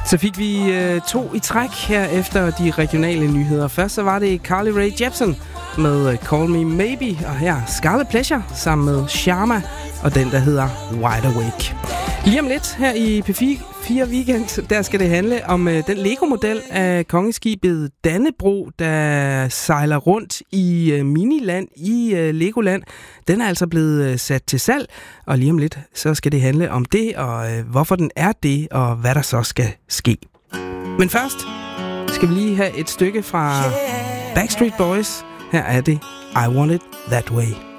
Så fik vi 2 i træk her efter de regionale nyheder. Først så var det Carly Rae Jepsen med Call Me Maybe, og her Scarlet Pleasure sammen med Sharma og den, der hedder Wide Awake. Lige om lidt her i P4 Weekend, der skal det handle om den Lego-model af kongeskibet Dannebro, der sejler rundt i Miniland i Legoland. Den er altså blevet sat til salg, og lige om lidt så skal det handle om det, og hvorfor den er det, og hvad der så skal ske. Men først skal vi lige have et stykke fra Backstreet Boys. Her er det I Want It That Way.